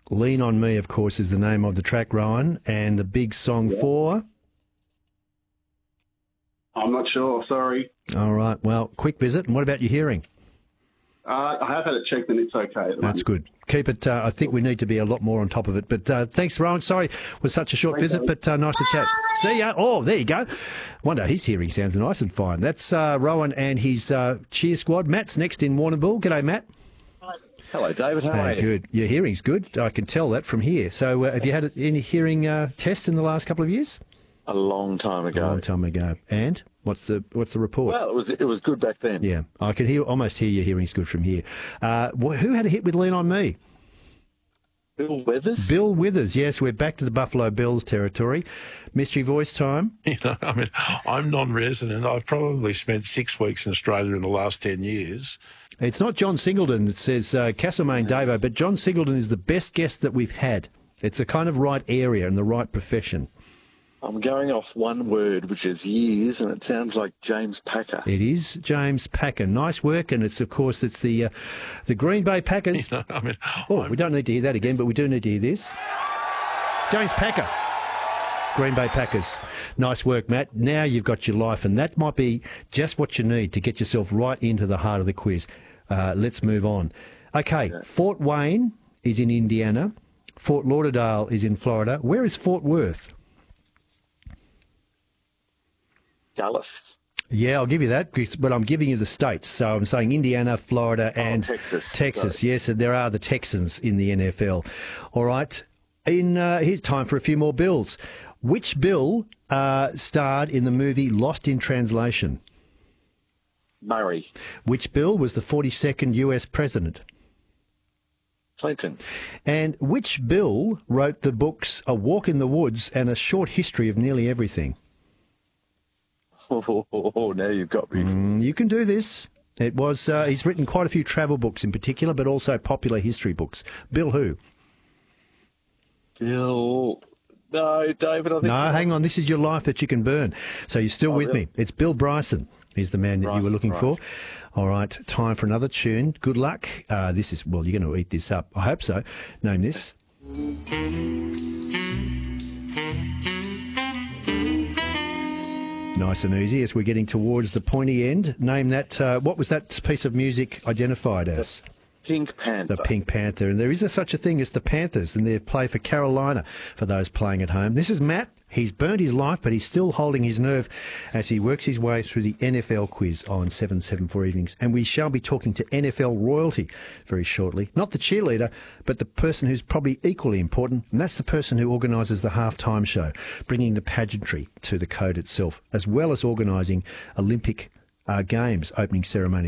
Lean on Me, of course, is the name of the track, Rowan, and the big song for... I'm not sure, sorry. All right, well, quick visit. And what about your hearing? I have had it checked and it's okay. That's good. Keep it. I think we need to be a lot more on top of it. But thanks, Rowan. Sorry it was such a short visit, but nice to chat. See ya. Oh, there you go. Wonder his hearing sounds nice and fine. That's Rowan and his cheer squad. Matt's next in Warrnambool. G'day, Matt. Hello, David. How are you? Good. Your hearing's good. I can tell that from here. So have you had any hearing tests in the last couple of years? A long time ago. A long time ago. And what's the report? Well, it was good back then. Yeah, I can almost hear your hearing's good from here. Who had a hit with Lean on Me? Bill Withers? Bill Withers, yes. We're back to the Buffalo Bills territory. Mystery voice time. You know, I mean, I'm non-resident. I've probably spent 6 weeks in Australia in the last 10 years. It's not John Singleton that says Castlemaine Davo, but John Singleton is the best guest that we've had. It's a kind of right area and the right profession. I'm going off one word, which is years, and it sounds like James Packer. It is James Packer. Nice work, and it's the Green Bay Packers. You know, I mean, we don't need to hear that again, but we do need to hear this. James Packer. Green Bay Packers. Nice work, Matt. Now you've got your life, and that might be just what you need to get yourself right into the heart of the quiz. Let's move on. Okay, yeah. Fort Wayne is in Indiana. Fort Lauderdale is in Florida. Where is Fort Worth? Dallas. Yeah, I'll give you that, but I'm giving you the states. So I'm saying Indiana, Florida, and Texas. Sorry. Yes, and there are the Texans in the NFL. All right. Here's time for a few more bills. Which bill starred in the movie Lost in Translation? Murray. Which bill was the 42nd US president? Clinton. And which bill wrote the books A Walk in the Woods and A Short History of Nearly Everything? Oh, now you've got me. You can do this. It was he's written quite a few travel books in particular, but also popular history books. Bill who? Bill... No, David, I think... No, hang on. This is your life that you can burn. So you're still with me. It's Bill Bryson. He's the man that you were looking for. All right, time for another tune. Good luck. This is... Well, you're going to eat this up. I hope so. Name this. Nice and easy as we're getting towards the pointy end. Name that. What was that piece of music identified as? Pink Panther. The Pink Panther. And there is such a thing as the Panthers, and they play for Carolina for those playing at home. This is Matt. He's burnt his life, but he's still holding his nerve as he works his way through the NFL quiz on 774 Evenings. And we shall be talking to NFL royalty very shortly. Not the cheerleader, but the person who's probably equally important, and that's the person who organises the halftime show, bringing the pageantry to the code itself, as well as organising Olympic Games opening ceremony.